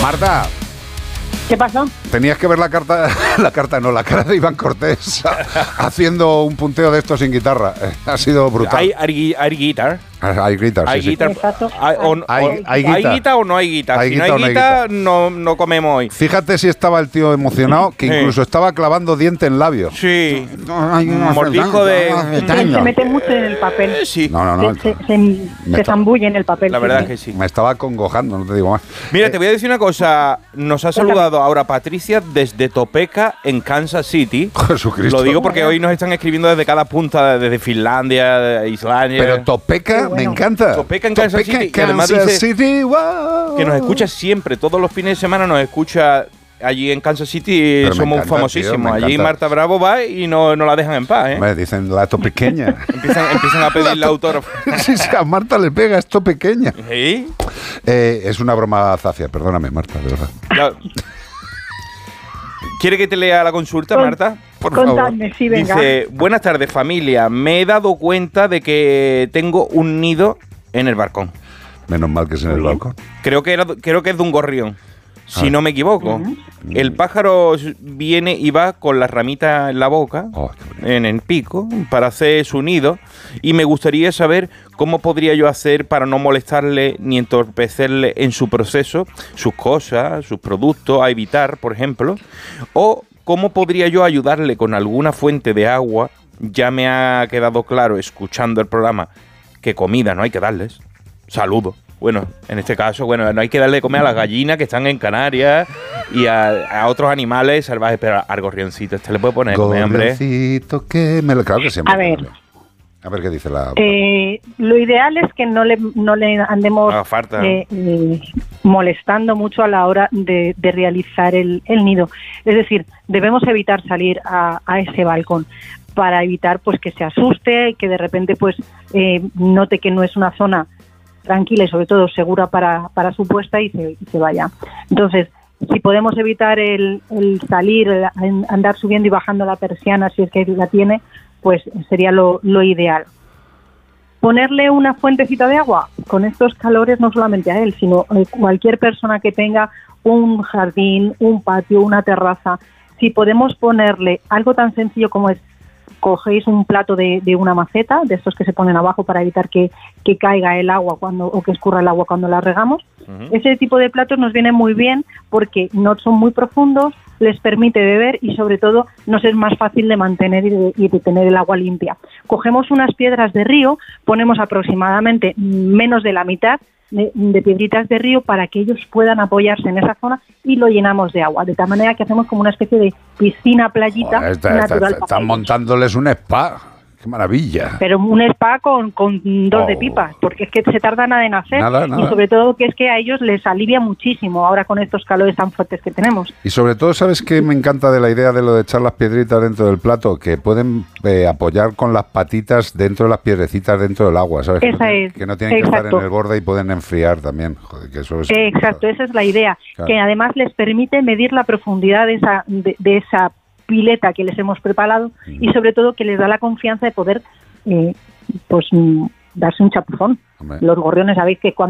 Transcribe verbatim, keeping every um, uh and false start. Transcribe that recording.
Marta. ¿Qué pasó? Tenías que ver la carta, la carta no, la cara de Iván Cortés haciendo un punteo de esto sin guitarra. Ha sido brutal. ¿Hay, hay, hay guitar? Hay guitar, ¿Hay sí, guitar? sí. ¿Hay, o, hay, o, hay, ¿Hay guitar. guitar o no hay guitar? Hay Si guitar no hay o no hay guitar, no, no comemos hoy. Fíjate si estaba el tío emocionado, que incluso estaba clavando diente en labios. Sí. No, hay una mordisco de... Se, se mete mucho en el papel. Eh, sí. No, no, no. Se, se, se, se zambulle en el papel. La verdad sí. es que sí. Me estaba acongojando, no te digo más. Mira, Eh, te voy a decir una cosa. Nos ha saludado ahora Patricia desde Topeka, en Kansas City. Jesucristo. Lo digo porque hoy nos están escribiendo desde cada punta, desde Finlandia, de Islandia. Pero Topeka, bueno. me encanta. Topeka en Kansas Topeka City. en Y además Kansas dice City, wow. que nos escucha siempre, todos los fines de semana nos escucha. Allí en Kansas City Pero me somos encanta, famosísimos. tío, me Allí encanta. Marta Bravo va y no, no la dejan en paz, ¿eh? Me dicen la topequeña. Empiezan, empiezan a pedirle autógrafo. Sí, sí, a Marta le pega, es topequeña. ¿Sí? Eh, es una broma zafia, perdóname, Marta, de verdad. Ya. ¿Quiere que te lea la consulta, Con- Marta? Por favor. Contadme, sí, venga. Dice, buenas tardes familia, me he dado cuenta de que tengo un nido en el balcón. Menos mal que es en el balcón. Creo que, era, creo que es de un gorrión, si Ah. no me equivoco. El pájaro viene y va con las ramitas en la boca, Oh, qué bonito. en el pico, para hacer su nido. Y me gustaría saber cómo podría yo hacer para no molestarle ni entorpecerle en su proceso, sus cosas, sus productos, a evitar, por ejemplo. O cómo podría yo ayudarle con alguna fuente de agua. Ya me ha quedado claro, escuchando el programa, que comida no hay que darles. Saludo. Bueno, en este caso, bueno, no hay que darle de comer a las gallinas que están en Canarias y a, a otros animales salvajes, pero al gorrioncito este le puede poner comer, hombre. Gorrioncito que me lo... Claro que siempre. A ver. A ver qué dice la... Eh, lo ideal es que no le, no le andemos Haga falta. eh, eh, molestando mucho a la hora de, de realizar el, el nido. Es decir, debemos evitar salir a, a ese balcón para evitar pues que se asuste, que de repente pues eh, note que no es una zona tranquila y sobre todo segura para, para su puesta y se, y se vaya. Entonces, si podemos evitar el, el salir, el andar subiendo y bajando la persiana si es que la tiene, pues sería lo, lo ideal. Ponerle una fuentecita de agua con estos calores, no solamente a él, sino a cualquier persona que tenga un jardín, un patio, una terraza. Si podemos ponerle algo tan sencillo como es, cogéis un plato de, de una maceta, de estos que se ponen abajo para evitar que, que caiga el agua cuando o que escurra el agua cuando la regamos. Uh-huh. Ese tipo de platos nos viene muy bien porque no son muy profundos, les permite beber y sobre todo nos es más fácil de mantener y de, y de tener el agua limpia. Cogemos unas piedras de río, ponemos aproximadamente menos de la mitad de, de piedritas de río para que ellos puedan apoyarse en esa zona y lo llenamos de agua, de tal manera que hacemos como una especie de piscina playita. Joder, está, natural. está, está, están montándoles un spa. ¡Qué maravilla! Pero un spa con, con dos Oh. de pipas, porque es que se tarda nada en hacer Nada, nada. y sobre todo que es que a ellos les alivia muchísimo ahora con estos calores tan fuertes que tenemos. Y sobre todo, ¿sabes qué me encanta de la idea de lo de echar las piedritas dentro del plato? Que pueden eh, apoyar con las patitas dentro de las piedrecitas dentro del agua, ¿sabes? Esa que, no, es, que no tienen exacto. que estar en el borde y pueden enfriar también. Joder, que eso es, Exacto, esa es la idea, Claro. que además les permite medir la profundidad de esa, de, de esa pileta que les hemos preparado Mm. y sobre todo que les da la confianza de poder eh, pues mm, darse un chapuzón. Hombre. Los gorriones, sabéis que cuando